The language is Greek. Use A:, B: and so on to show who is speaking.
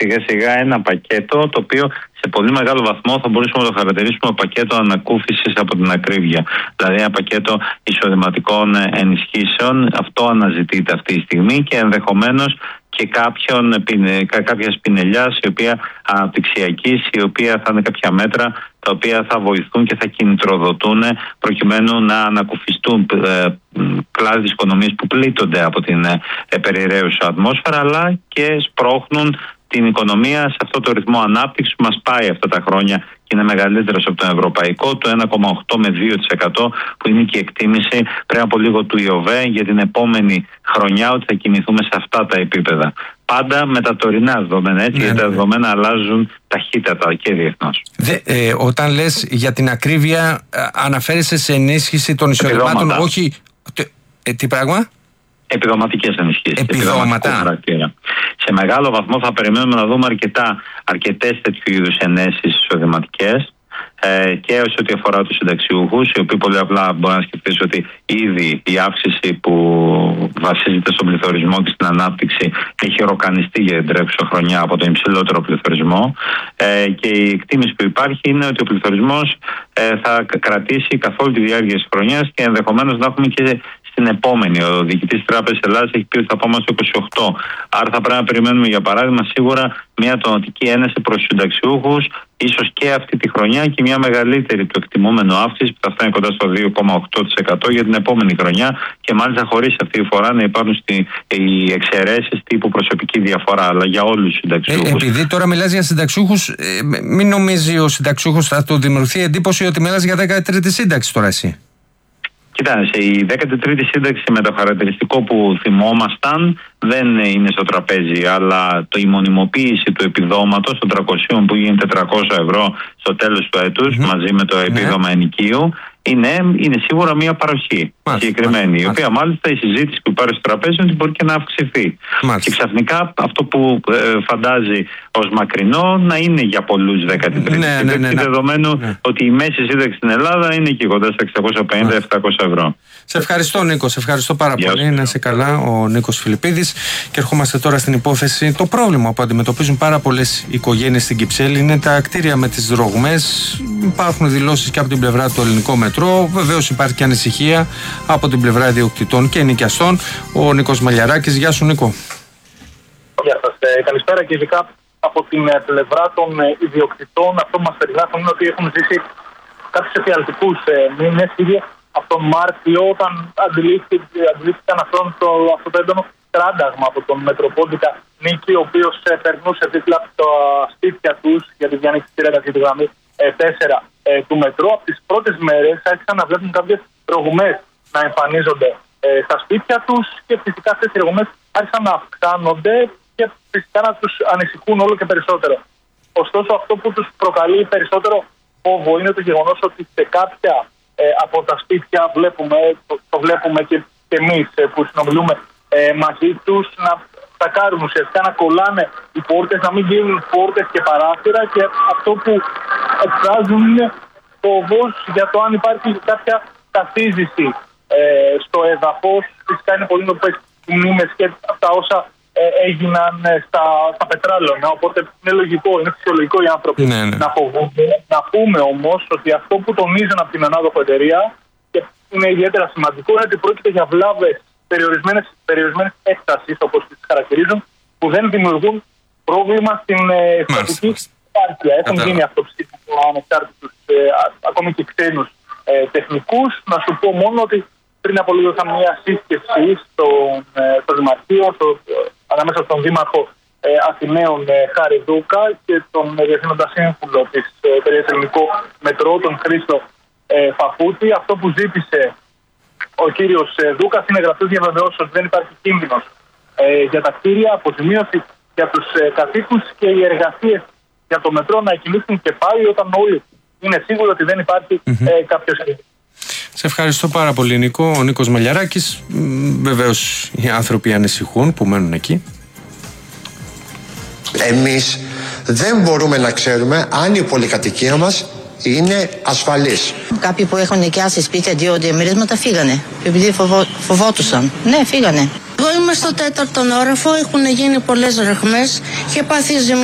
A: σιγά σιγά ένα πακέτο το οποίο σε πολύ μεγάλο βαθμό θα μπορούσαμε να το χαρακτηρίσουμε πακέτο ανακούφισης από την ακρίβεια. Δηλαδή ένα πακέτο εισοδηματικών ενισχύσεων. Αυτό αναζητείται αυτή τη στιγμή και ενδεχομένως και κάποια πινελιά η οποία αναπτυξιακής, η οποία θα είναι κάποια μέτρα τα οποία θα βοηθούν και θα κινητροδοτούν προκειμένου να ανακουφιστούν κλάδοι της οικονομίας που πλήττονται από την περιραίουσα ατμόσφαιρα, αλλά και σπρώχνουν την οικονομία σε αυτό το ρυθμό ανάπτυξης που μας πάει αυτά τα χρόνια και είναι μεγαλύτερος από τον ευρωπαϊκό, το 1,8 με 2% που είναι και η εκτίμηση πριν από λίγο του ΙΟΒΕ για την επόμενη χρονιά, ότι θα κινηθούμε σε αυτά τα επίπεδα. Πάντα με τα τωρινά δεδομένα, έτσι, γιατί τα δεδομένα αλλάζουν ταχύτατα και διεθνώς.
B: Όταν λες για την ακρίβεια, αναφέρεσαι σε ενίσχυση των εισοδημάτων, όχι. Τι πράγμα?
A: Επιδοματικές ενισχύσεις.
B: Επιδόματα.
A: Σε μεγάλο βαθμό θα περιμένουμε να δούμε αρκετές τέτοιου είδους ενέσεις εισοδηματικές και όσο ό,τι αφορά τους συνταξιούχους, οι οποίοι πολύ απλά μπορεί να σκεφτείς ότι ήδη η αύξηση που βασίζεται στον πληθωρισμό και στην ανάπτυξη έχει ροκανιστεί για την τρέχουσα χρονιά από τον υψηλότερο πληθωρισμό και η εκτίμηση που υπάρχει είναι ότι ο πληθωρισμός θα κρατήσει καθ' όλη τη διάρκεια της χρονιάς και ενδεχομένως να έχουμε και στην επόμενη. Ο διοικητής της Τράπεζας Ελλάδας έχει πει ότι θα πάμε στο 28. Άρα θα πρέπει να περιμένουμε, για παράδειγμα, σίγουρα μια τονωτική ένεση προς τους συνταξιούχους, ίσως και αυτή τη χρονιά, και μια μεγαλύτερη του εκτιμόμενου αύξηση που θα φτάνει κοντά στο 2,8% για την επόμενη χρονιά, και μάλιστα χωρίς αυτή τη φορά να υπάρχουν οι εξαιρέσεις τύπου προσωπική διαφορά, αλλά για όλους τους συνταξιούχους.
B: Επειδή τώρα μιλάς για συνταξιούχους, μην νομίζει ο συνταξιούχος, θα του δημιουργηθεί εντύπωση ότι μιλάς για 13η σύνταξη τώρα εσύ.
A: Κοιτάξτε, η 13η σύνταξη με το χαρακτηριστικό που θυμόμασταν δεν είναι στο τραπέζι, αλλά η μονιμοποίηση του επιδόματος των 300 που γίνεται 400 ευρώ στο τέλος του έτους μαζί με το επίδομα ενοικίου είναι σίγουρα μια παροχή συγκεκριμένη, η οποία μάλιστα η συζήτηση που υπάρχει στο τραπέζι είναι ότι μπορεί και να αυξηθεί. Και ξαφνικά αυτό που φαντάζει ως μακρινό να είναι για πολλούς 13η σύνταξη, δεδομένου ότι η μέση σύνταξη στην Ελλάδα είναι και κοντά στα 650-700 ευρώ.
B: Σε ευχαριστώ, Νίκο, σε ευχαριστώ πάρα πολύ. Να είσαι καλά, ο Νίκος Φιλιππίδης. Και ερχόμαστε τώρα στην υπόθεση. Το πρόβλημα που αντιμετωπίζουν πάρα πολλές οικογένειες στην Κυψέλη είναι τα κτίρια με τις ρογμές. Υπάρχουν δηλώσεις και από την πλευρά του ελληνικού μετρό. Βεβαίως υπάρχει και ανησυχία από την πλευρά ιδιοκτητών και ενοικιαστών. Ο Νίκος Μαλιαράκης. Γεια σου, Νίκο.
C: Γεια σας. Καλησπέρα, και ειδικά από την πλευρά των ιδιοκτητών. Αυτό που μας περιγράφουν είναι ότι έχουν ζήσει κάποιους εφιαλτικούς μήνες ήδη από τον Μάρτιο, όταν αντιλήφθηκαν αυτό το έντονο τράνταγμα από τον Μετροπόλιτα Νίκη, ο οποίος περνούσε δίπλα από τα σπίτια τους για τη διάνοιξη της ένταξης τη γραμμή 4 του μετρό. Από τις πρώτες μέρες άρχισαν να βλέπουν κάποιες ρογμές να εμφανίζονται στα σπίτια τους, και φυσικά αυτές οι ρογμές άρχισαν να αυξάνονται και φυσικά να τους ανησυχούν όλο και περισσότερο. Ωστόσο, αυτό που τους προκαλεί περισσότερο φόβο είναι το γεγονός ότι σε κάποια από τα σπίτια το βλέπουμε και εμείς που συνομιλούμε μαζί τους, να τακάρουν ουσιαστικά, να κολλάνε οι πόρτες, να μην γίνουν πόρτες και παράθυρα, και αυτό που εκφράζουν είναι φόβος για το αν υπάρχει κάποια καθίζηση στο έδαφος. Φυσικά είναι πολύ νοπές μνήμες και τα όσα έγιναν στα πετράλωνα, οπότε είναι λογικό, είναι φυσιολογικό οι άνθρωποι να φοβούνται. Να πούμε όμως ότι αυτό που τονίζουν από την ανάδοχο εταιρεία, και είναι ιδιαίτερα σημαντικό, είναι ότι πρόκειται για βλάβες περιορισμένης έκτασης, όπως τις χαρακτηρίζουν, που δεν δημιουργούν πρόβλημα στην στατική επάρκεια. Έχουν γίνει αυτοψήφους από ανεξάρτητους, ακόμη και ξένους τεχνικούς. Να σου πω μόνο ότι πριν από λίγο είχαμε μια σύσκεψη στο Δημαρχείο, ανάμεσα στον Δήμαρχο Αθηναίων Χάρη Δούκα και τον Διευθύνοντα Σύμβουλο της εταιρείας Ελληνικό Μετρό, τον Χρήστο Φαφούτη. Αυτό που ζήτησε ο κύριος Δούκας είναι γραπτές διαβεβαιώσεις ότι δεν υπάρχει κίνδυνος για τα κτίρια, αποζημίωση για τους κατοίκους και οι εργασίες για το μετρό να εκκινήσουν και πάλι όταν όλοι είναι σίγουροι ότι δεν υπάρχει κάποιος κίνδυνος.
B: Σε ευχαριστώ πάρα πολύ, Νίκο. Ο Νίκος Μαλιαράκης. Βεβαίως οι άνθρωποι ανησυχούν που μένουν εκεί.
D: Εμείς δεν μπορούμε να ξέρουμε αν η πολυκατοικία μας είναι ασφαλής.
E: Κάποιοι που έχουν νοικιάσει σπίτια 2 διαμερίσματα φύγανε, επειδή φοβόντουσαν. Ναι, φύγανε. Εγώ είμαι στο 4ο όροφο, έχουν γίνει πολλές ρογμές, είχε πάθει